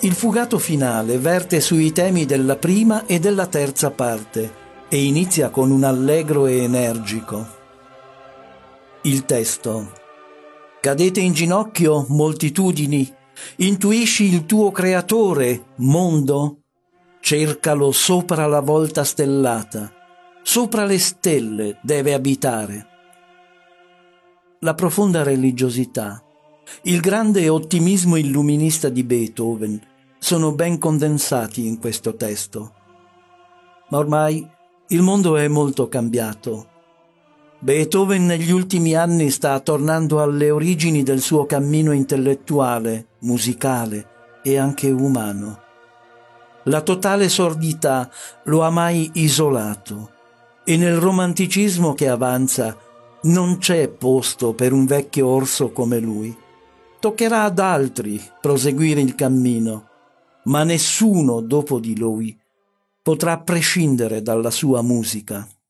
Il fugato finale verte sui temi della prima e della terza parte e inizia con un allegro e energico. Il testo: cadete in ginocchio, moltitudini, intuisci il tuo creatore, mondo? Cercalo sopra la volta stellata, sopra le stelle deve abitare. La profonda religiosità, il grande ottimismo illuminista di Beethoven sono ben condensati in questo testo. Ma ormai il mondo è molto cambiato. Beethoven negli ultimi anni sta tornando alle origini del suo cammino intellettuale, musicale e anche umano. La totale sordità lo ha mai isolato e nel romanticismo che avanza non c'è posto per un vecchio orso come lui. Toccherà ad altri proseguire il cammino, ma nessuno dopo di lui potrà prescindere dalla sua musica.